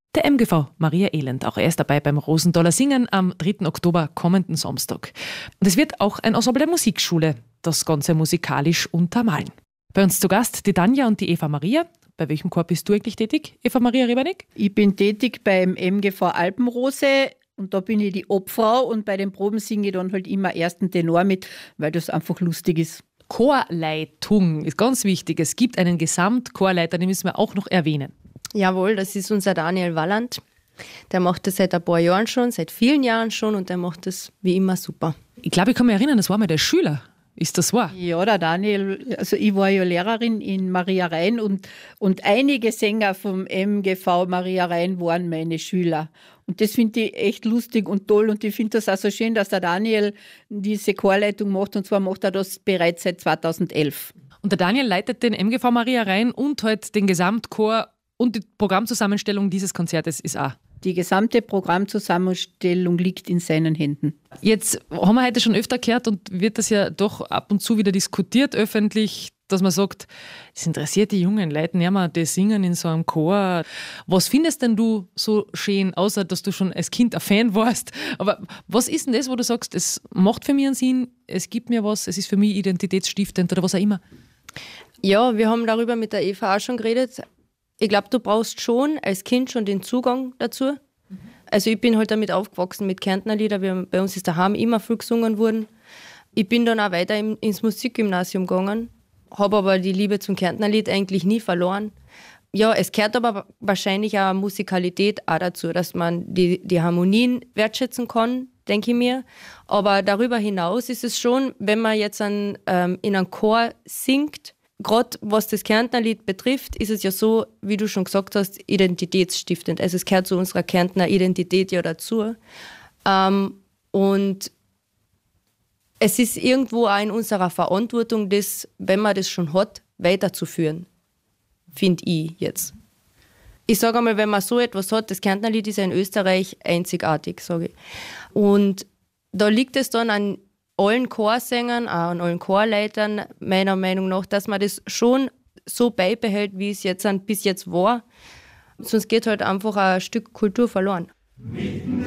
Der MGV Maria Elend, auch er ist dabei beim Rosenthaler Singen am 3. Oktober kommenden Samstag. Und es wird auch ein Ensemble der Musikschule das Ganze musikalisch untermalen. Bei uns zu Gast die Tanja und die Eva Maria. Bei welchem Chor bist du eigentlich tätig, Eva Maria Rebernig? Ich bin tätig beim MGV Alpenrose und da bin ich die Obfrau und bei den Proben singe ich dann halt immer ersten Tenor mit, weil das einfach lustig ist. Chorleitung ist ganz wichtig. Es gibt einen Gesamtchorleiter, den müssen wir auch noch erwähnen. Jawohl, das ist unser Daniel Walland. Der macht das seit ein paar Jahren schon, seit vielen Jahren schon und der macht das wie immer super. Ich glaube, ich kann mich erinnern, das war mal der Schüler. Ist das wahr? Ja, der Daniel, also ich war ja Lehrerin in Maria Rhein und einige Sänger vom MGV Maria Rhein waren meine Schüler. Und das finde ich echt lustig und toll und ich finde das auch so schön, dass der Daniel diese Chorleitung macht und zwar macht er das bereits seit 2011. Und der Daniel leitet den MGV Maria Rhein und halt den Gesamtchor und die Programmzusammenstellung dieses Konzertes ist auch. Die gesamte Programmzusammenstellung liegt in seinen Händen. Jetzt haben wir heute schon öfter gehört und wird das ja doch ab und zu wieder diskutiert öffentlich, dass man sagt, das interessiert die jungen Leute nicht mehr, die singen in so einem Chor. Was findest denn du so schön, außer dass du schon als Kind ein Fan warst? Aber was ist denn das, wo du sagst, es macht für mich einen Sinn, es gibt mir was, es ist für mich identitätsstiftend oder was auch immer? Ja, wir haben darüber mit der Eva auch schon geredet. Ich glaube, du brauchst schon als Kind schon den Zugang dazu. Also ich bin halt damit aufgewachsen mit Kärntner Lieder. Bei uns ist daheim immer viel gesungen worden. Ich bin dann auch weiter ins Musikgymnasium gegangen, habe aber die Liebe zum Kärntner Lied eigentlich nie verloren. Ja, es gehört aber wahrscheinlich auch Musikalität auch dazu, dass man die Harmonien wertschätzen kann, denke ich mir. Aber darüber hinaus ist es schon, wenn man jetzt in einem Chor singt, gerade was das Kärntner Lied betrifft, ist es ja so, wie du schon gesagt hast, identitätsstiftend. Also es gehört zu unserer Kärntner Identität ja dazu. Und es ist irgendwo auch in unserer Verantwortung, das, wenn man das schon hat, weiterzuführen, finde ich jetzt. Ich sage einmal, wenn man so etwas hat, das Kärntner Lied ist ja in Österreich einzigartig, sage ich. Und da liegt es dann an allen Chorsängern, auch an allen Chorleitern, meiner Meinung nach, dass man das schon so beibehält, wie es jetzt bis jetzt war. Sonst geht halt einfach ein Stück Kultur verloren.